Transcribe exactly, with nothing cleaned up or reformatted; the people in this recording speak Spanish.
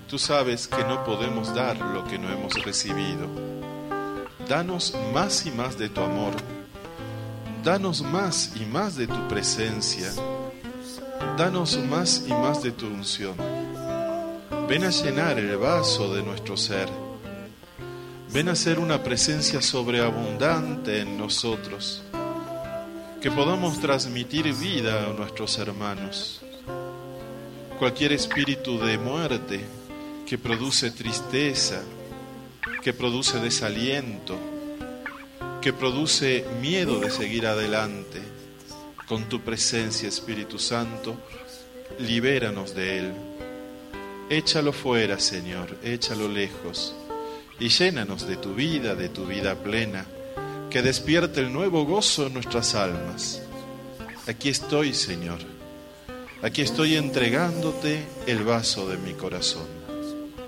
Tú sabes que no podemos dar lo que no hemos recibido. Danos más y más de tu amor. Danos más y más de tu presencia. Danos más y más de tu unción. Ven a llenar el vaso de nuestro ser. Ven a ser una presencia sobreabundante en nosotros, que podamos transmitir vida a nuestros hermanos. Cualquier espíritu de muerte que produce tristeza, que produce desaliento, que produce miedo de seguir adelante, con tu presencia, Espíritu Santo, libéranos de él. Échalo fuera, Señor, échalo lejos, y llénanos de tu vida, de tu vida plena, que despierte el nuevo gozo en nuestras almas. Aquí estoy, Señor, aquí estoy entregándote el vaso de mi corazón.